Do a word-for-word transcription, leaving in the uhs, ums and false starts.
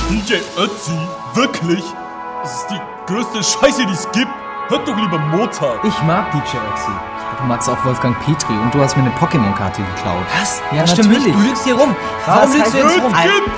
D J Ötzi? Wirklich? Das ist die größte Scheiße, die es gibt. Hört doch lieber Mozart. Ich mag D J Ötzi. Du magst auch Wolfgang Petri und du hast mir eine Pokémon-Karte geklaut. Was? Ja, das stimmt natürlich. nicht. Du lügst hier rum. Warum Was lügst du heißt- jetzt rum? Gibt's